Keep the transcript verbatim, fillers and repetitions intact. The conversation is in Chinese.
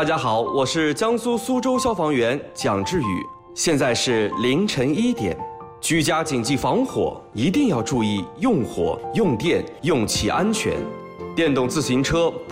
大家好，我是江苏苏州消防员蒋志宇。现在是凌晨一点，居家谨记防火，一定要注意用火、用电、用气安全。电动自行车